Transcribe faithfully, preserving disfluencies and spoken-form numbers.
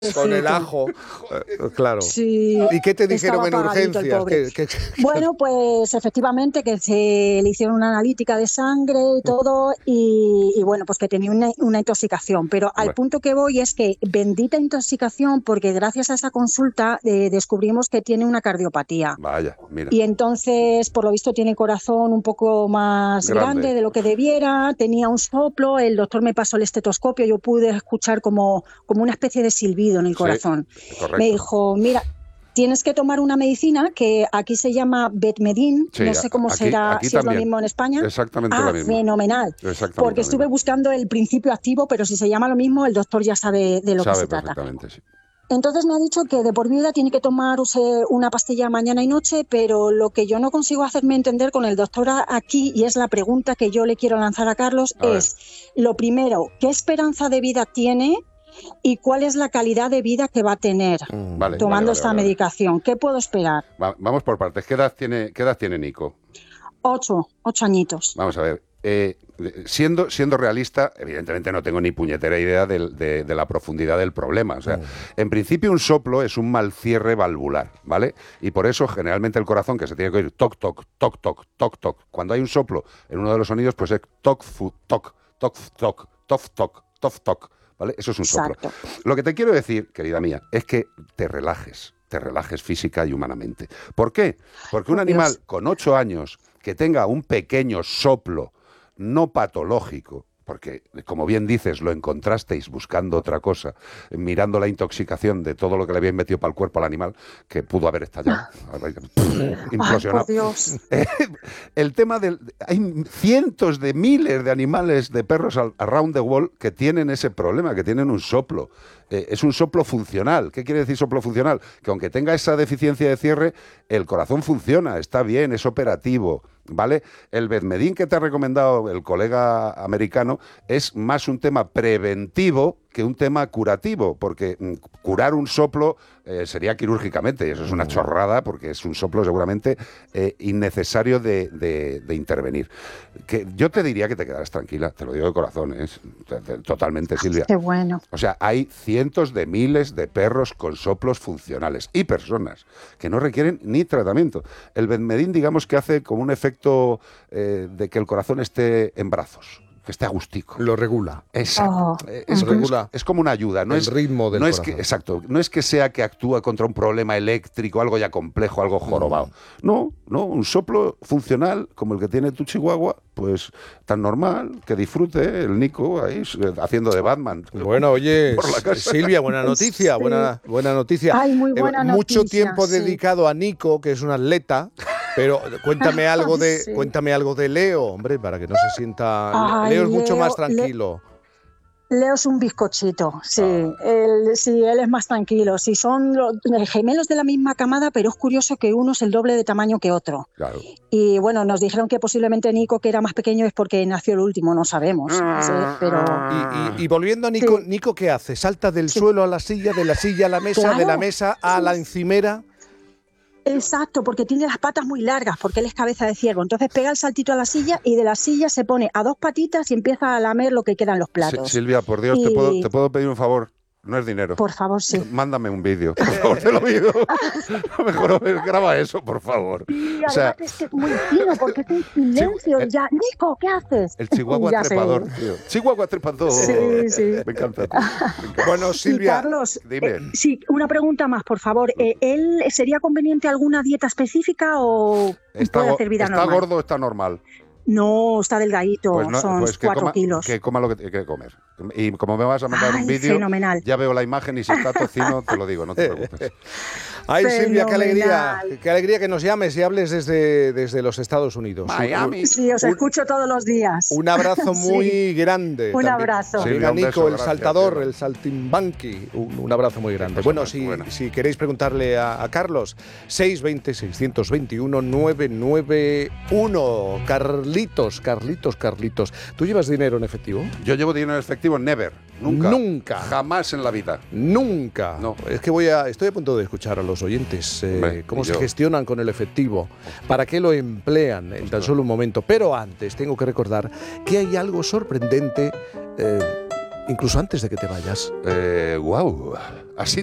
Con el ajo, eh, claro. Sí, ¿Y qué te dijeron en urgencias? ¿Qué, qué, qué? Bueno, pues efectivamente que se le hicieron una analítica de sangre y todo, y, y bueno, pues que tenía una, una intoxicación. Pero al Bueno. punto que voy es que bendita intoxicación, porque gracias a esa consulta eh, descubrimos que tiene una cardiopatía. Vaya, mira. Y entonces, por lo visto, tiene el corazón un poco más Grande. grande de lo que debiera, tenía un soplo, el doctor me pasó el estetoscopio, yo pude escuchar como, como una especie de silbido en el corazón. Sí, correcto. Me dijo, mira, tienes que tomar una medicina que aquí se llama Betmedin, Sí, no sé cómo aquí, será, aquí si también. es lo mismo en España. Exactamente ah, lo mismo. Fenomenal, Exactamente porque lo estuve mismo. buscando el principio activo, pero si se llama lo mismo, el doctor ya sabe de lo Sabe que se trata. perfectamente, sí. Entonces me ha dicho que de por vida tiene que tomar una pastilla mañana y noche, pero lo que yo no consigo hacerme entender con el doctor aquí, y es la pregunta que yo le quiero lanzar a Carlos, A es, lo primero, ¿qué esperanza de vida tiene y cuál es la calidad de vida que va a tener Mm, vale, tomando vale, vale, esta vale, medicación? ¿Qué puedo esperar? Va, vamos por partes. ¿Qué edad tiene, qué edad tiene Nico? Ocho, ocho añitos. Vamos a ver. Eh, siendo, siendo realista, evidentemente no tengo ni puñetera idea de, de, de la profundidad del problema. O sea, mm. en principio un soplo es un mal cierre valvular, ¿vale? Y por eso generalmente el corazón, que se tiene que oír toc, toc, toc, toc, toc, toc. Cuando hay un soplo en uno de los sonidos, pues es toc, fu, toc, toc, toc, toc, toc, toc, toc, ¿vale? Eso es un Exacto. soplo. Lo que te quiero decir, querida mía, es que te relajes, te relajes física y humanamente. ¿Por qué? Porque un Oh, animal Dios. con ocho años que tenga un pequeño soplo no patológico, porque, como bien dices, lo encontrasteis buscando otra cosa, mirando la intoxicación de todo lo que le habían metido para el cuerpo al animal, que pudo haber estallado, implosionado. Ay, por Dios. El tema del... Hay cientos de miles de animales, de perros around the world que tienen ese problema, que tienen un soplo. Eh, es un soplo funcional. ¿Qué quiere decir soplo funcional? Que aunque tenga esa deficiencia de cierre, el corazón funciona, está bien, es operativo, ¿vale? El Betmedin que te ha recomendado el colega americano es más un tema preventivo que un tema curativo, porque mm, curar un soplo eh, sería quirúrgicamente, y eso es una chorrada, porque es un soplo seguramente eh, innecesario de, de, de intervenir. Que yo te diría que te quedaras tranquila, te lo digo de corazón, ¿eh? Totalmente, Silvia. Qué bueno. O sea, hay cientos de miles de perros con soplos funcionales y personas que no requieren ni tratamiento. El Betmedin, digamos que hace como un efecto eh, de que el corazón esté en brazos, que esté agustico. Lo regula. Exacto. Oh. Es, regula es, es como una ayuda. No el es, ritmo del no es corazón. que, exacto. No es que sea que actúa contra un problema eléctrico, algo ya complejo, algo jorobado. Mm. No, no, un soplo funcional como el que tiene tu chihuahua, pues tan normal, que disfrute el Nico ahí haciendo de Batman. Bueno, oye, Silvia, buena noticia, Sí. buena, buena noticia. Ay, muy buena eh, Mucho noticia, tiempo sí. dedicado a Nico, que es un atleta. Pero cuéntame algo de Sí. cuéntame algo de Leo, hombre, para que no se sienta... Ay, Leo es mucho Leo, más tranquilo. Leo es un bizcochito, sí, Ah. él, sí, él es más tranquilo. Sí, son los gemelos de la misma camada, pero es curioso que uno es el doble de tamaño que otro. Claro. Y bueno, nos dijeron que posiblemente Nico, que era más pequeño, es porque nació el último, no sabemos. Sí, pero Y, y, y volviendo a Nico, Sí. ¿Nico qué hace? ¿Salta del Sí. suelo a la silla, de la silla a la mesa, Claro. de la mesa a la encimera? exacto, porque tiene las patas muy largas, porque él es cabeza de ciervo. Entonces pega el saltito a la silla y de la silla se pone a dos patitas y empieza a lamer lo que queda en los platos. Sí, Silvia, por Dios, Y- ¿te, puedo, ¿te puedo pedir un favor? No es dinero. Por favor, sí. Mándame un vídeo, por favor, te lo pido. Mejor graba eso, por favor. Sí, O sea, además es que es muy fino, porque está en silencio. el- ya, Nico, ¿qué haces? el chihuahua Ya sé. trepador, tío. Chihuahua trepador. Sí, sí. Me encanta. tío. Me encanta. Bueno, Y Silvia, Carlos, dime. eh, sí, una pregunta más, por favor. Eh, ¿Él sería conveniente alguna dieta específica o ¿Está, puede go- hacer vida ¿está normal? gordo o está normal? No, está delgadito, Pues, no, son pues que, cuatro coma, kilos. que coma lo que tiene que comer. Y como me vas a mandar Ay, un vídeo, fenomenal. ya veo la imagen y si está tocino, te lo digo, no te preocupes. ay Silvia, qué alegría, Fenomenal. qué alegría que nos llames y hables desde, desde los Estados Unidos. Miami. Sí, os Un- escucho todos los días. Un abrazo Sí. muy grande. Un también. abrazo. También Silvia, a un Nico, beso, el gracias, saltador, Silvia. el saltimbanqui. Un, un abrazo muy grande. cosa Bueno, más si, buena. si queréis preguntarle a, a Carlos, seis veinte, seiscientos veintiuno, nueve nueve uno. Carlitos, Carlitos, Carlitos. ¿Tú llevas dinero en efectivo? Yo llevo dinero en efectivo, never, nunca. Nunca. Jamás en la vida. Nunca. No. Es que voy a, estoy a punto de escuchar a los oyentes eh, Hombre, cómo y se yo. gestionan con el efectivo, para qué lo emplean en tan solo un momento. Pero antes tengo que recordar que hay algo sorprendente eh, incluso antes de que te vayas. Eh, wow. Así